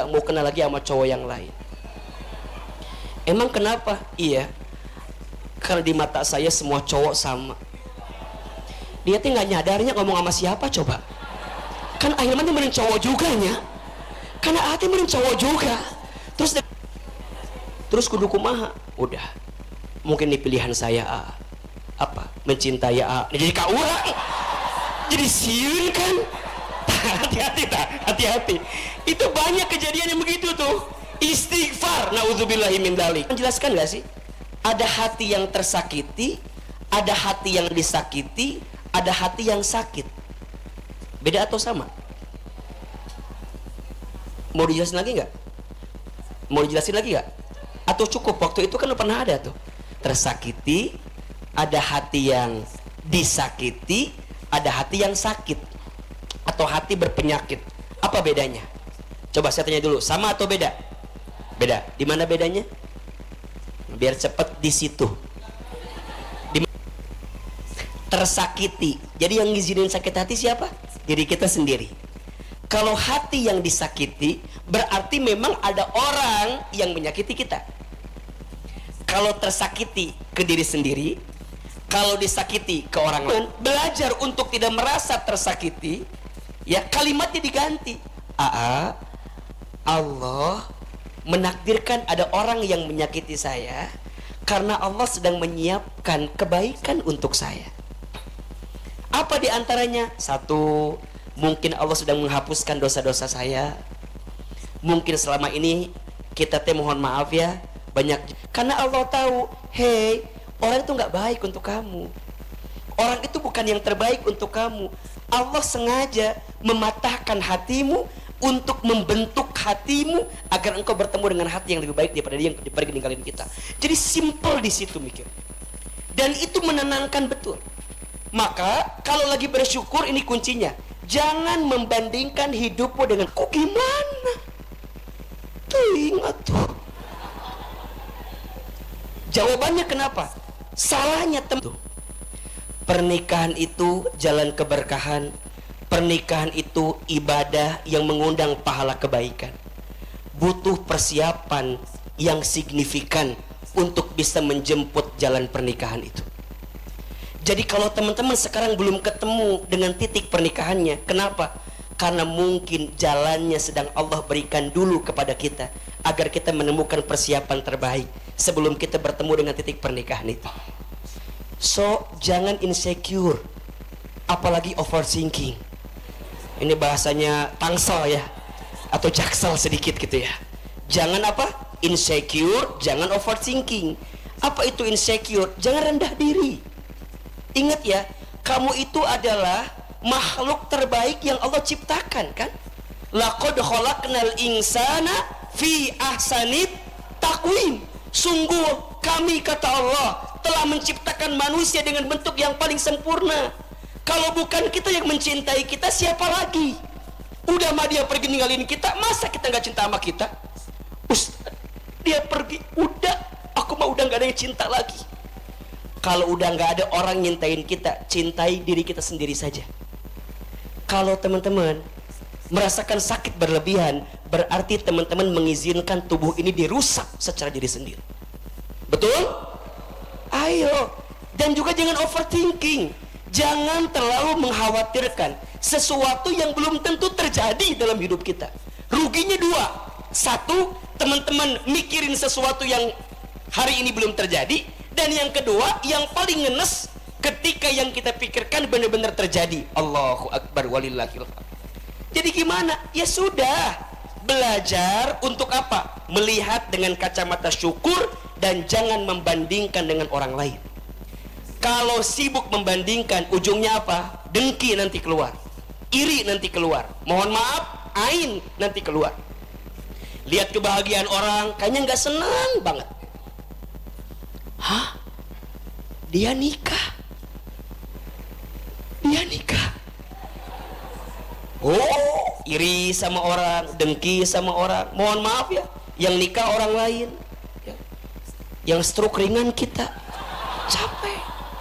nggak mau kenal lagi sama cowok yang lain. Emang kenapa? Iya, karena di mata saya semua cowok sama. Dia tuh nggak nyadarnya ngomong sama siapa coba. Kan akhirnya mending cowok juga nya. Karena hati mending cowok juga. Terus kudu kumaha? Udah, mungkin di pilihan saya apa? Mencintai jadi kak urang. Jadi siun kan? Hati-hati tak? Hati-hati. Itu banyak kejadian yang begitu tuh. Istighfar, naudzubillahi min dzalik. Menjelaskan gak sih? Ada hati yang tersakiti, ada hati yang disakiti, ada hati yang sakit. Beda atau sama? Mau dijelasin lagi nggak? Mau dijelasin lagi nggak? Atau cukup? Waktu itu kan pernah ada tuh. Tersakiti, ada hati yang disakiti, ada hati yang sakit, atau hati berpenyakit. Apa bedanya? Coba saya tanya dulu, sama atau beda? Beda. Di mana bedanya? Biar cepet di situ. Tersakiti. Jadi yang ngizinin sakit hati siapa? Diri kita sendiri. Kalau hati yang disakiti, berarti memang ada orang yang menyakiti kita. Kalau tersakiti ke diri sendiri, kalau disakiti ke orang lain, belajar untuk tidak merasa tersakiti. Ya, kalimatnya diganti. Allah menakdirkan ada orang yang menyakiti saya karena Allah sedang menyiapkan kebaikan untuk saya. Apa diantaranya? Satu, mungkin Allah sedang menghapuskan dosa-dosa saya. Mungkin selama ini kita mohon maaf ya, banyak. Karena Allah tahu, hei, orang itu nggak baik untuk kamu. Orang itu bukan yang terbaik untuk kamu. Allah sengaja mematahkan hatimu untuk membentuk hatimu agar engkau bertemu dengan hati yang lebih baik daripada dia yang pergi ninggalin kita. Jadi simple di situ mikir. Dan itu menenangkan betul. Maka kalau lagi bersyukur, ini kuncinya. Jangan membandingkan hidupmu dengan kok gimana. Tuh ingat tuh. Jawabannya kenapa? Salahnya teman. Pernikahan itu jalan keberkahan. Pernikahan itu ibadah yang mengundang pahala kebaikan. Butuh persiapan yang signifikan untuk bisa menjemput jalan pernikahan itu. Jadi kalau teman-teman sekarang belum ketemu dengan titik pernikahannya, kenapa? Karena mungkin jalannya sedang Allah berikan dulu kepada kita agar kita menemukan persiapan terbaik sebelum kita bertemu dengan titik pernikahan itu. So, jangan insecure, apalagi overthinking. Ini bahasanya tangsel ya, atau jaksel sedikit gitu ya. Jangan apa? Insecure, jangan overthinking. Apa itu insecure? Jangan rendah diri. Ingat ya, kamu itu adalah makhluk terbaik yang Allah ciptakan kan? Laqad khalaqnal insana fi ahsanit taqwim. Sungguh kami, kata Allah, telah menciptakan manusia dengan bentuk yang paling sempurna. Kalau bukan kita yang mencintai kita, siapa lagi? Udah mah dia pergi ninggalin kita, masa kita nggak cinta sama kita? Ustaz, dia pergi, udah, aku mah udah nggak ada yang cinta lagi. Kalau udah nggak ada orang nyintain kita, cintai diri kita sendiri saja. Kalau teman-teman merasakan sakit berlebihan, berarti teman-teman mengizinkan tubuh ini dirusak secara diri sendiri. Betul? Ayo. Dan juga jangan overthinking. Jangan terlalu mengkhawatirkan sesuatu yang belum tentu terjadi dalam hidup kita. Ruginya dua. Satu, teman-teman mikirin sesuatu yang hari ini belum terjadi. Dan yang kedua, yang paling ngenes, ketika yang kita pikirkan benar-benar terjadi. Allahu Akbar walillahil hamd. Jadi gimana? Ya sudah, belajar untuk apa? Melihat dengan kacamata syukur dan jangan membandingkan dengan orang lain. Kalau sibuk membandingkan, ujungnya apa? Dengki nanti keluar, iri nanti keluar, mohon maaf, ain nanti keluar. Lihat kebahagiaan orang, kayaknya nggak senang banget. Hah? Dia nikah? Dia nikah? Oh, iri sama orang, dengki sama orang. Mohon maaf ya, yang nikah orang lain, yang stroke ringan kita, capek.